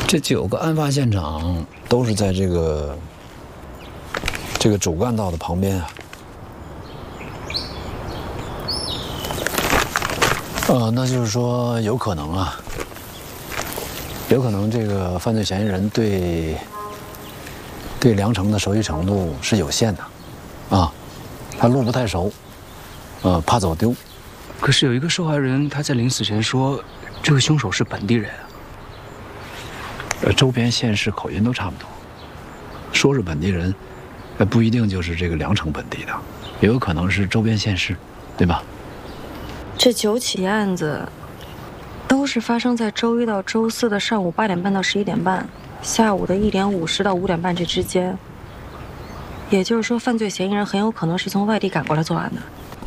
这9个案发现场都是在这个主干道的旁边啊。那就是说有可能啊，有可能这个犯罪嫌疑人对梁城的熟悉程度是有限的，啊，他路不太熟，怕走丢。 可是有一个受害人，他在临死前说，这个凶手是本地人啊。 周边县市口音都差不多，说是本地人，不一定就是这个梁城本地的，也有可能是周边县市，对吧？ 这9起案子都是发生在周1到周4的上午8点半到11点半，下午的1点50到5点半这之间。也就是说，犯罪嫌疑人很有可能是从外地赶过来作案的。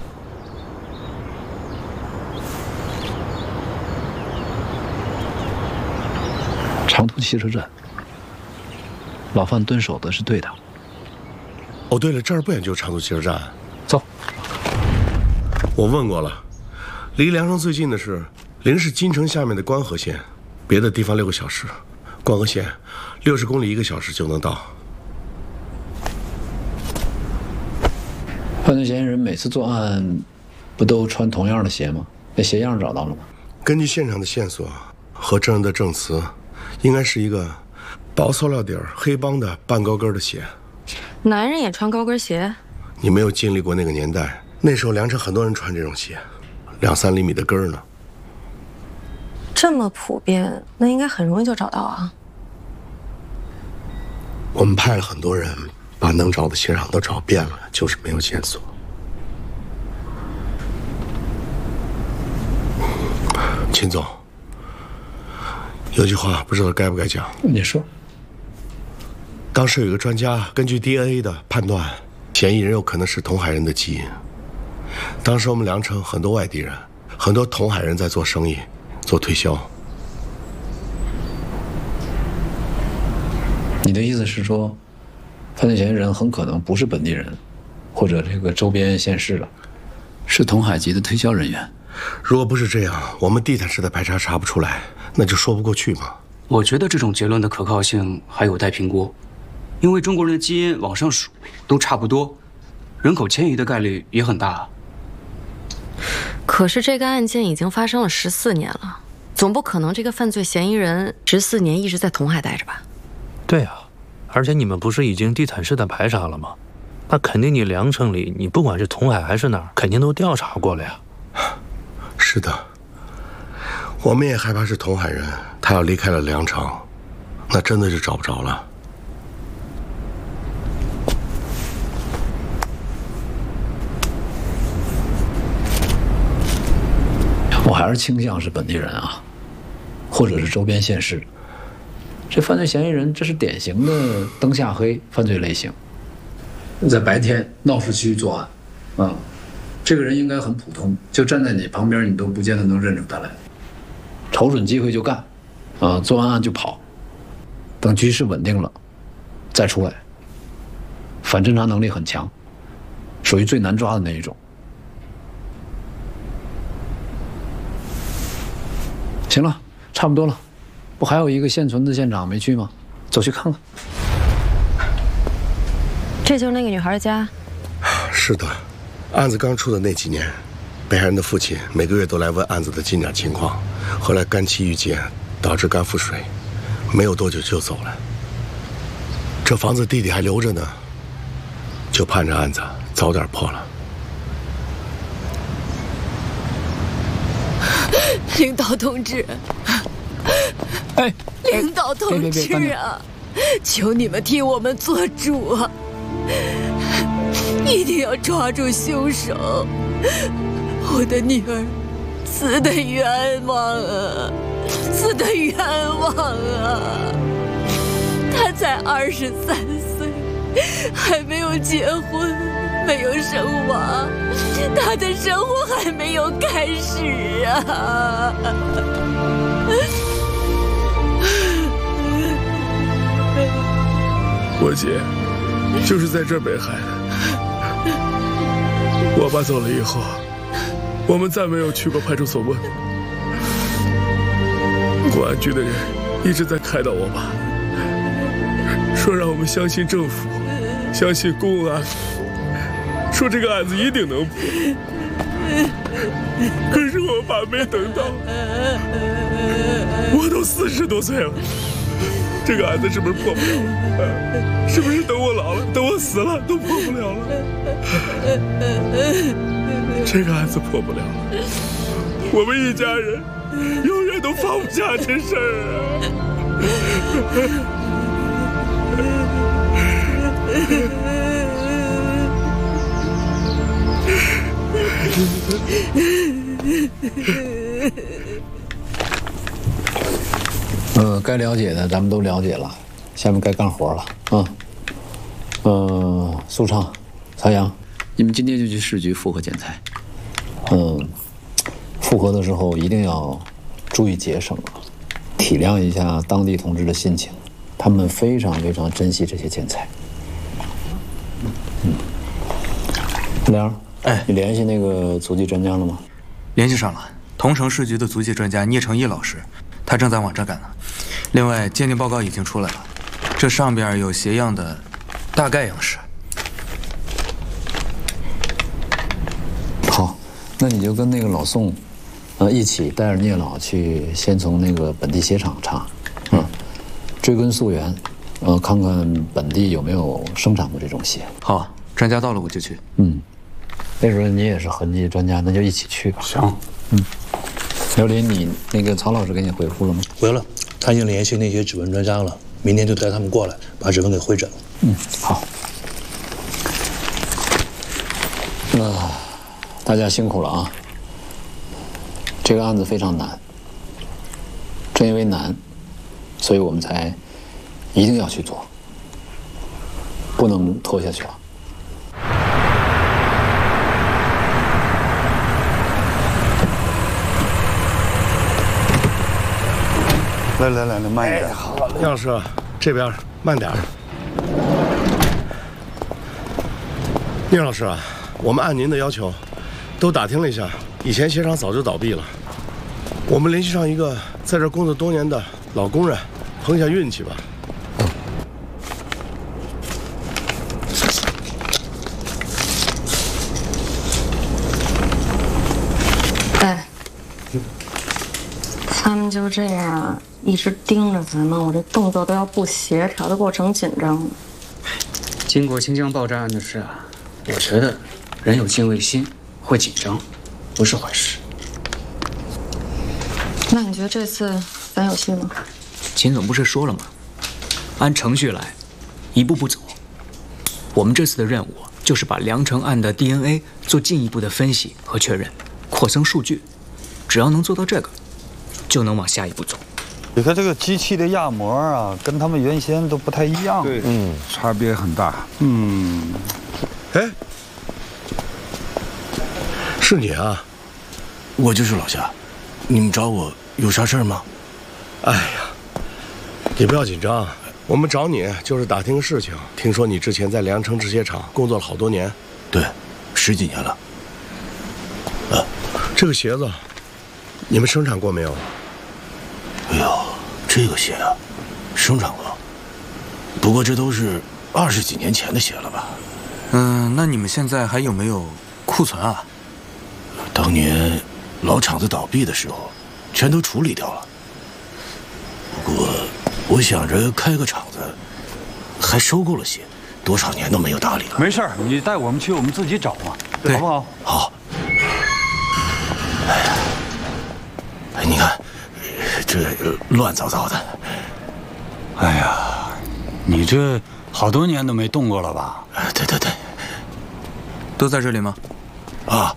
长途汽车站，老范蹲守的是对的。 哦，对了，这儿不远就是长途汽车站。 走。 我问过了，离梁城最近的是临市金城下面的关河县，别的地方6个小时，关河县60公里1个小时就能到。 犯罪嫌疑人每次作案，不都穿同样的鞋吗？那鞋样找到了吗？ 根据现场的线索和证人的证词，应该是一个薄塑料底儿、黑帮的半高跟的鞋。 男人也穿高跟鞋？ 你没有经历过那个年代，那时候梁城很多人穿这种鞋，2、3厘米的跟儿呢。 这么普遍，那应该很容易就找到啊。 我们派了很多人，把能找的现场都找遍了，就是没有线索。秦总，有句话不知道该不该讲。 你说。 当时有一个专家根据 DNA 的判断，嫌疑人有可能是同海人的基因。当时我们梁城很多外地人，很多同海人在做生意，做推销。 你的意思是说，犯罪嫌疑人很可能不是本地人，或者这个周边县市的，是同海籍的推销人员？ 如果不是这样，我们地毯式的排查查不出来，那就说不过去嘛。 我觉得这种结论的可靠性还有待评估，因为中国人的基因往上数都差不多，人口迁移的概率也很大。 可是这个案件已经发生了14年了，总不可能这个犯罪嫌疑人14年一直在同海待着吧？ 对啊，而且你们不是已经地毯式的排查了吗？那肯定你梁城里，你不管是同海还是哪儿，肯定都调查过了呀。 是的，我们也害怕是同海人，他要离开了梁城，那真的是找不着了。 我还是倾向是本地人啊，或者是周边县市。这犯罪嫌疑人，这是典型的灯下黑犯罪类型，在白天闹市区作案，这个人应该很普通，就站在你旁边，你都不见得能认出他来。瞅准机会就干，做完案就跑，等局势稳定了再出来。反侦查能力很强，属于最难抓的那一种。行了，差不多了，不还有一个现存的现场没去吗？走去看看。 这就是那个女孩的家。 是的，案子刚出的那几年，被害人的父亲每个月都来问案子的进展情况，后来肝气郁结，导致肝腹水，没有多久就走了。这房子弟弟还留着呢，就盼着案子早点破了。 领导同志，领导同志啊，求你们替我们做主啊！一定要抓住凶手，我的女儿死得冤枉啊，死得冤枉啊！她才23岁，还没有结婚，没有生娃，她的生活还没有开始啊！ 我姐就是在这儿被害的。我爸走了以后，我们再没有去过派出所问。公安局的人一直在开导我爸，说让我们相信政府，相信公安，说这个案子一定能破。可是我爸没等到，我都40多岁了，这个案子是不是破不了了？是不是等我老了，等我死了都破不了了？这个案子破不了了，我们一家人永远都放不下这事儿啊。该了解的咱们都了解了，下面该干活了啊。苏畅、曹阳，你们今天就去市局复核建材。复核的时候一定要注意节省，体谅一下当地同志的心情，他们非常非常珍惜这些建材。梁，你联系那个足迹专家了吗？ 联系上了，桐城市局的足迹专家聂成义老师，他正在往这赶呢。另外，鉴定报告已经出来了，这上边有鞋样的大概样式。 好，那你就跟那个老宋，一起带着聂老去，先从那个本地鞋厂查，追根溯源，看看本地有没有生产过这种鞋。 好，专家到了我就去。 那时候你也是痕迹专家，那就一起去吧。 行。 刘林，你那个曹老师给你回复了吗？ 回了，他已经联系那些指纹专家了，明天就带他们过来，把指纹给会诊了。 好。大家辛苦了啊！这个案子非常难，正因为难，所以我们才一定要去做，不能拖下去了。 来，慢一点。 聂老师，这边慢点。聂老师啊，我们按您的要求，都打听了一下，以前鞋厂早就倒闭了。我们联系上一个在这工作多年的老工人，碰一下运气吧。 他们就这样一直盯着咱们，我这动作都要不协调，都给我整紧张了。 经过新疆爆炸案的事啊，我觉得人有敬畏心，会紧张，不是坏事。 那你觉得这次咱有戏吗？ 秦总不是说了吗？按程序来，一步步走。我们这次的任务就是把梁城案的 DNA 做进一步的分析和确认，扩增数据。只要能做到这个，就能往下一步走。 你看这个机器的压模啊，跟他们原先都不太一样。 对，差别很大。 哎，是你啊？ 我就是老夏，你们找我有啥事儿吗？ 哎呀，你不要紧张，我们找你就是打听个事情。听说你之前在梁城制鞋厂工作了好多年。 对，10几年了。 这个鞋子，你们生产过没有？ 哎呦，这个鞋啊，生产过，不过这都是20几年前的鞋了吧？ 那你们现在还有没有库存啊？ 当年老厂子倒闭的时候，全都处理掉了。不过我想着开个厂子，还收购了些，多少年都没有打理了。 没事儿，你带我们去，我们自己找嘛，好不好？ 好。哎呀，你看，这乱糟糟的。 哎呀，你这好多年都没动过了吧？ 对， 都在这里吗？ 啊，